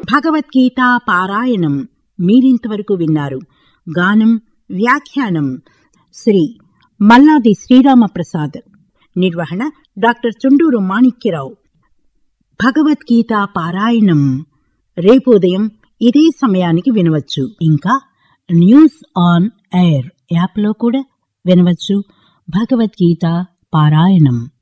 భగవద్గీత పారాయణం మీరింతవరకు విన్నారు. గానం వ్యాఖ్యానం శ్రీ మల్లాది శ్రీరామప్రసాద్. నిర్వహణ డాక్టర్ చుండూరు మాణిక్యరావు. భగవద్గీత పారాయణం రేపు ఉదయం ఇదే సమయానికి వినవచ్చు. ఇంకా న్యూస్ ఆన్ ఎయిర్ యాప్లో కూడా వినవచ్చు. భగవద్గీత పారాయణం.